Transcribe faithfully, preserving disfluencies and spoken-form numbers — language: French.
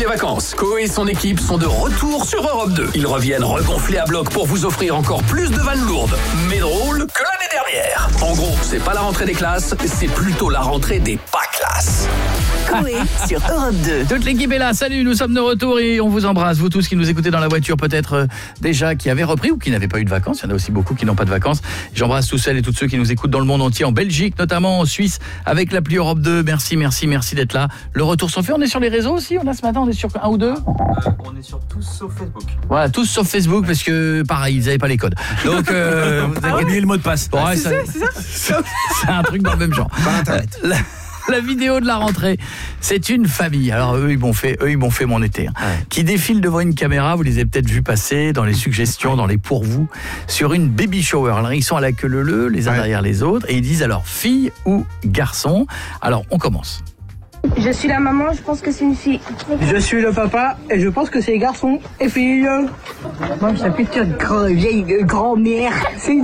les vacances. Koé et son équipe sont de retour sur Europe deux. Ils reviennent regonflés à bloc pour vous offrir encore plus de vannes lourdes, mais drôles que l'année dernière. En gros, c'est pas la rentrée des classes, c'est plutôt la rentrée des pas classes. Koé sur Europe deux. Toute l'équipe est là, salut, nous sommes de retour et on vous embrasse, vous tous qui nous écoutez dans la voiture, peut-être euh, déjà qui avaient repris ou qui n'avaient pas eu de vacances, il y en a aussi beaucoup qui n'ont pas de vacances. J'embrasse tous celles et tous ceux qui nous écoutent dans le monde entier, en Belgique notamment, en Suisse, avec l'appli Europe deux, merci, merci, merci d'être là. Le retour s'en fait, on est sur les réseaux aussi, on a ce matin, on est sur un ou deux euh, On est sur tous sauf Facebook. Voilà, tous sauf Facebook, parce que pareil, ils n'avaient pas les codes. Donc, euh, vous avez oublié le mot de passe. Bon, ouais, c'est ça, c'est ça. C'est un truc dans le même genre. La, la vidéo de la rentrée, c'est une famille. Alors eux ils m'ont fait eux ils m'ont fait mon été. Hein, ouais. Qui défile devant une caméra, vous les avez peut-être vus passer dans les suggestions, dans les pourvous, sur une baby shower. Alors ils sont à la queue leu-leu, les uns ouais. derrière les autres, et ils disent alors fille ou garçon. Alors on commence. Je suis la maman, je pense que c'est une fille. Je suis le papa et je pense que c'est garçon et fille. Moi, je suis plutôt une vieille grand-mère. C'est